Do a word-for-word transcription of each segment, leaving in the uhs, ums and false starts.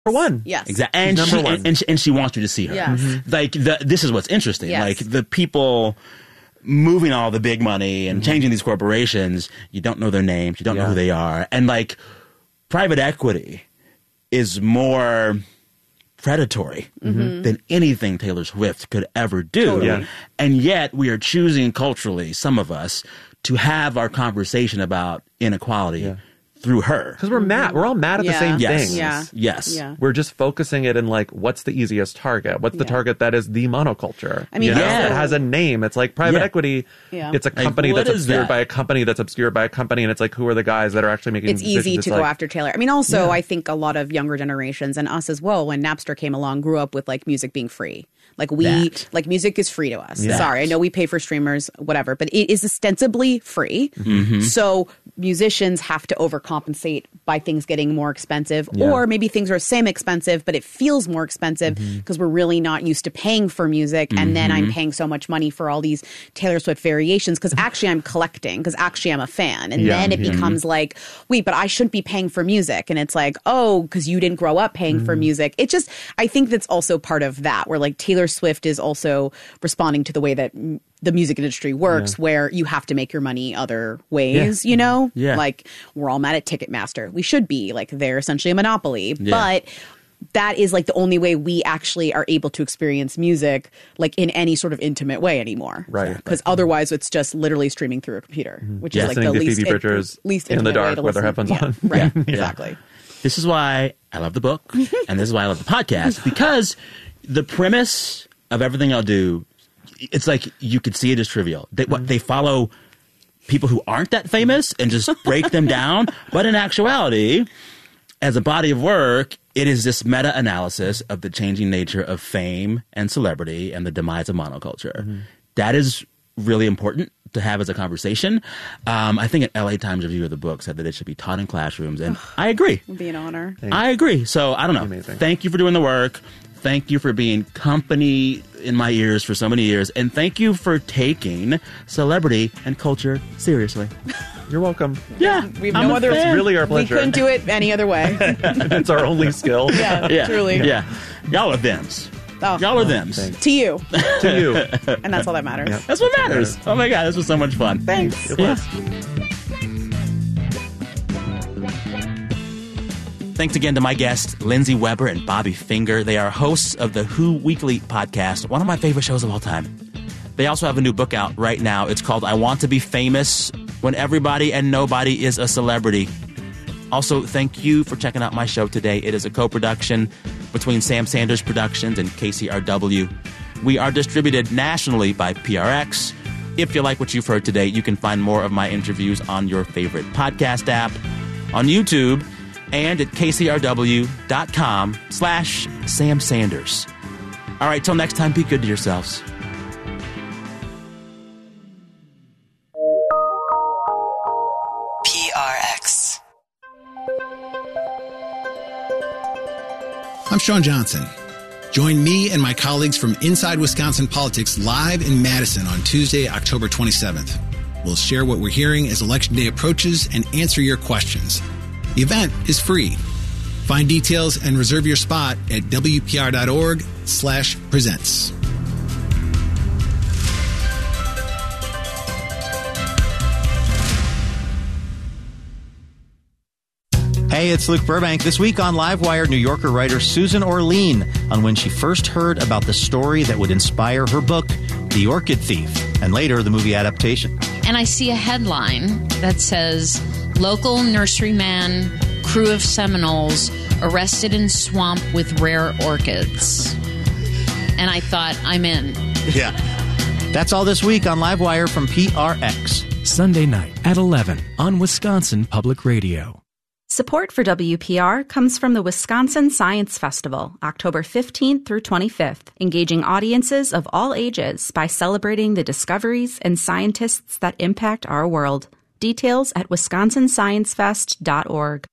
one. Yes. Exactly. And She's she, number one. and, and, she, and she wants you to see her. Yes. Mm-hmm. Like, the, this is what's interesting. Yes. Like, the people moving all the big money and Mm-hmm. changing these corporations, you don't know their names, you don't know Yeah. who they are. And, like, private equity is more predatory Mm-hmm. than anything Taylor Swift could ever do. Totally. Yeah. And yet we are choosing culturally, some of us, to have our conversation about inequality Yeah. through her. Because we're mad. We're all mad at the Yeah. same Yes. things. Yeah. Yes. Yeah. We're just focusing it in like, what's the easiest target? What's the Yeah. target that is the monoculture? I mean, you know, yeah. that has a name. It's like private Yeah. equity. Yeah. It's a company what that's is obscured that? by a company that's obscured by a company, and it's like, who are the guys that are actually making? It's easy decisions? to It's go like- after Taylor. I mean, also, Yeah. I think a lot of younger generations and us as well, when Napster came along, grew up with like music being free. Like we, That. like music is free to us. Yeah. Sorry, I know we pay for streamers, whatever, but it is ostensibly free. Mm-hmm. So musicians have to overcompensate by things getting more expensive, Yeah. or maybe things are same expensive, but it feels more expensive because Mm-hmm. we're really not used to paying for music, and then I'm paying so much money for all these Taylor Swift variations because actually I'm collecting, because actually I'm a fan, and Yeah. then it Mhm. becomes like, wait, but I shouldn't be paying for music, and it's like, oh, because you didn't grow up paying for music. It just, I think that's also part of that, where like Taylor Swift is also responding to the way that m- the music industry works, where you have to make your money other ways, you know? Yeah. Like, we're all mad at Ticketmaster. We should be. Like, they're essentially a monopoly. Yeah. But that is like the only way we actually are able to experience music like in any sort of intimate way anymore. Right. Because otherwise it's just literally streaming through a computer, which Yeah. is like Listening the to least, Phoebe in- Bridgers least in the intimate way dark to with her listen. headphones Yeah, on. Right. Exactly. This is why I love the book, and this is why I love the podcast, because the premise of everything I'll do, it's like you could see it as trivial. They, what, they follow people who aren't that famous and just break them down. But in actuality, as a body of work, it is this meta-analysis of the changing nature of fame and celebrity and the demise of monoculture. Mm-hmm. That is really important to have as a conversation. Um, I think an L A Times review of the book said that it should be taught in classrooms, and I agree. It'd be an honor. I agree. So I don't know. Amazing. Thank you for doing the work. Thank you for being company in my ears for so many years. And thank you for taking celebrity and culture seriously. You're welcome. Yeah. We have I'm no a other. fan. It's really our We pleasure. couldn't do it any other way. It's our only skill. Yeah, Yeah. truly. Yeah. Y'all are thems. Oh. Y'all are thems. thanks. To you, To you. and that's all that matters. Yeah. That's what matters. Oh my God. This was so much fun. Thanks. It was. Thanks again to my guests, Lindsay Weber and Bobby Finger. They are hosts of the Who Weekly podcast, one of my favorite shows of all time. They also have a new book out right now. It's called I Want to Be Famous When Everybody and Nobody is a Celebrity. Also, thank you for checking out my show today. It is a co-production between Sam Sanders Productions and K C R W. We are distributed nationally by P R X. If you like what you've heard today, you can find more of my interviews on your favorite podcast app, on YouTube, and at kcrw.com slash Sam Sanders. All right, till next time, be good to yourselves. P R X. I'm Sean Johnson. Join me and my colleagues from Inside Wisconsin Politics live in Madison on Tuesday, October twenty-seventh. We'll share what we're hearing as Election Day approaches and answer your questions. The event is free. Find details and reserve your spot at wpr.org slash presents. Hey, it's Luke Burbank. This week on Livewire, New Yorker writer Susan Orlean on when she first heard about the story that would inspire her book, The Orchid Thief, and later the movie adaptation. And I see a headline that says, Local nurseryman, crew of Seminoles, arrested in swamp with rare orchids. And I thought, I'm in. Yeah. That's all this week on Livewire from P R X. Sunday night at eleven on Wisconsin Public Radio. Support for W P R comes from the Wisconsin Science Festival, October fifteenth through twenty-fifth, engaging audiences of all ages by celebrating the discoveries and scientists that impact our world. Details at wisconsin science fest dot org.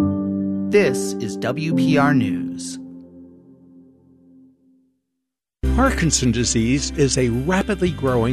This is W P R News. Parkinson's disease is a rapidly growing